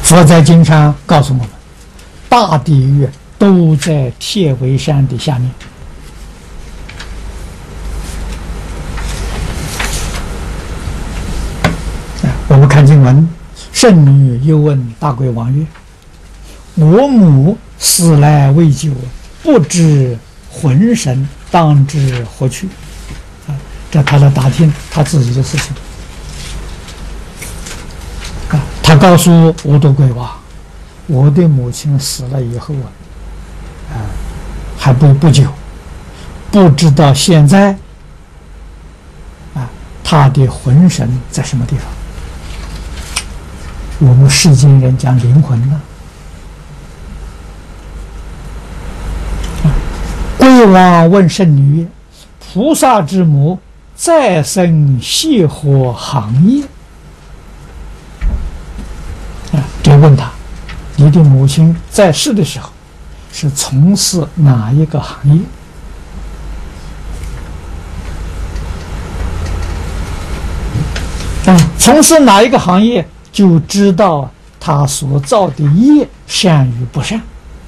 佛在经上告诉我们，大地狱都在铁围山的下面。我们看经文，圣女又问大鬼王曰：“我母死来未久，不知魂神当知何去？”这他来打听他自己的事情。他告诉无毒鬼王，我的母亲死了以后还不久，不知道现在他的魂神在什么地方。我们世间人讲灵魂呢，鬼王问圣女：“菩萨之母再生系何行业？”就问他：“你的母亲在世的时候是从事哪一个行业？”从事哪一个行业，就知道他所造的业善与不善。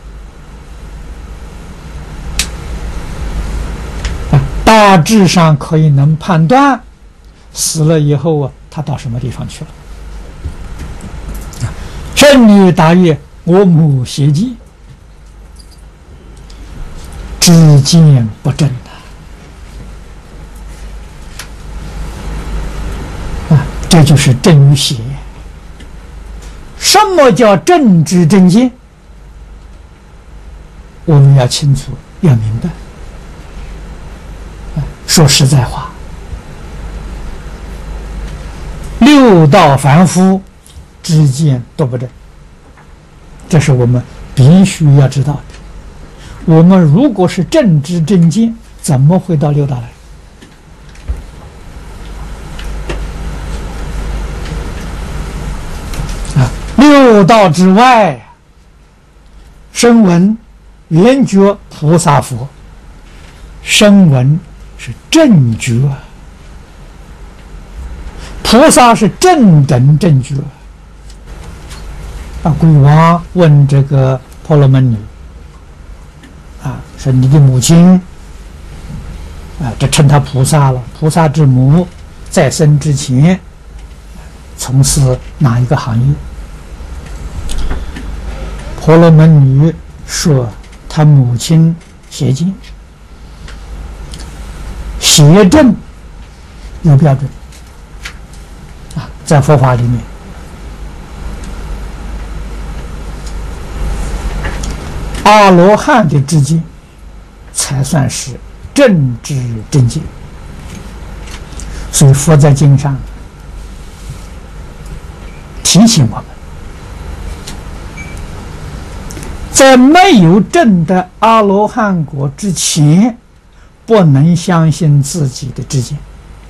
大致上可以能判断死了以后他到什么地方去了。圣女答曰：“我母邪见，知见不正这就是正与邪。什么叫正知正见？我们要清楚，要明白。说实在话，六道凡夫知见都不正，这是我们必须要知道的。我们如果是正知正见，怎么会到六道来？六道之外，声闻、缘觉、菩萨佛。声闻是正觉，菩萨是正等正觉。鬼王问这个婆罗门女说：“你的母亲这称她菩萨了，菩萨之母，在生之前从事哪一个行业？”婆罗门女说：“她母亲邪见。邪正有标准在佛法里面，阿罗汉的知见才算是正知正见。所以佛在经上提醒我们，在没有证得阿罗汉果之前，不能相信自己的知见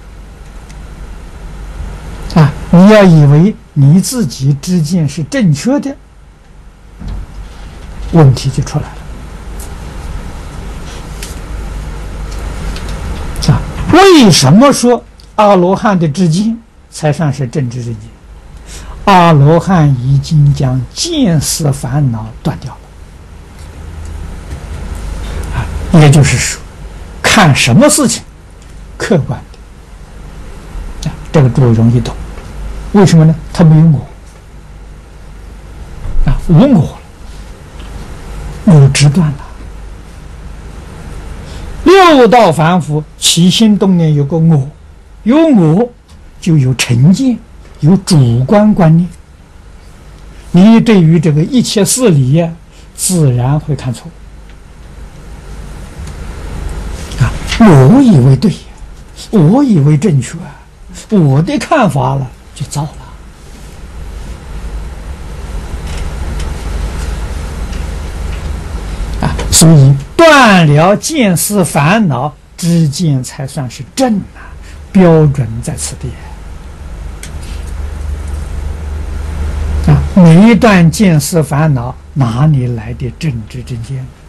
你要以为你自己知见是正确的，问题就出来了为什么说阿罗汉的知见才算是正知正见？阿罗汉已经将见思烦恼断掉了也就是说，看什么事情客观的这个诸位容易懂。为什么呢？他没有我无我了，我知断了。六道凡夫起心动念有个我，有我就有成见，有主观观念。你对于这个一切事理自然会看错我以为对，我以为正确，我的看法了就糟了所以断了见思烦恼，知见才算是正标准在此地没断见思烦恼，哪里来的正知正见？